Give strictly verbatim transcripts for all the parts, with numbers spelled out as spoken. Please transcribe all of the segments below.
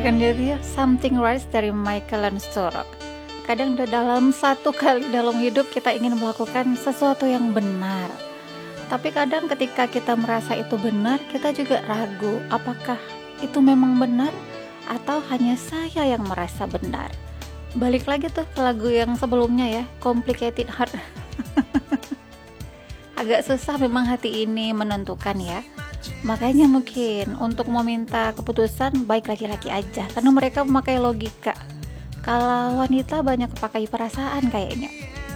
Kan jadi Something Right dari Michael Sturrock. Kadang udah dalam satu kali dalam hidup kita ingin melakukan sesuatu yang benar. Tapi kadang ketika kita merasa itu benar, kita juga ragu apakah itu memang benar atau hanya saya yang merasa benar. Balik lagi tuh ke lagu yang sebelumnya ya, Complicated Heart. Agak susah memang hati ini menentukan ya. Makanya mungkin untuk meminta keputusan baik laki-laki aja, karena mereka memakai logika. Kalau wanita banyak pakai perasaan kayaknya.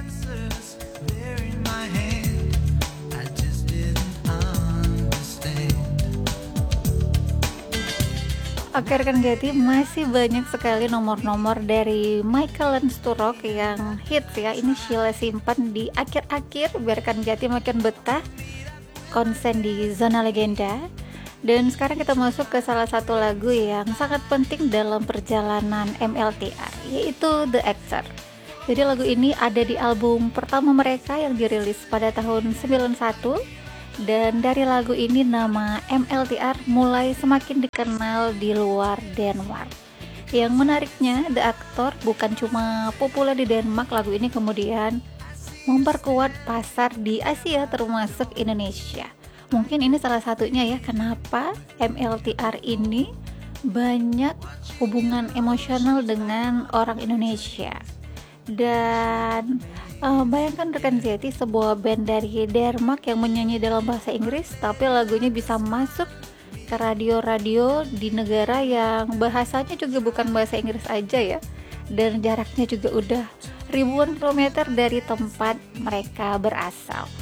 Oke rekan Jati, masih banyak sekali nomor-nomor dari Michael Sturrock yang hits ya. Ini Sheila simpan di akhir-akhir biar rekan Jati makin betah konsen di Zona Legenda. Dan sekarang kita masuk ke salah satu lagu yang sangat penting dalam perjalanan M L T R, yaitu The Actor. Jadi lagu ini ada di album pertama mereka yang dirilis pada tahun sembilan puluh satu. Dan dari lagu ini nama M L T R mulai semakin dikenal di luar Denmark. Yang menariknya, The Actor bukan cuma populer di Denmark, lagu ini kemudian memperkuat pasar di Asia termasuk Indonesia. Mungkin ini salah satunya ya kenapa M L T R ini banyak hubungan emosional dengan orang Indonesia. Dan uh, bayangkan rekan Zeti, sebuah band dari Denmark yang menyanyi dalam bahasa Inggris tapi lagunya bisa masuk ke radio-radio di negara yang bahasanya juga bukan bahasa Inggris aja ya. Dan jaraknya juga udah ribuan kilometer dari tempat mereka berasal.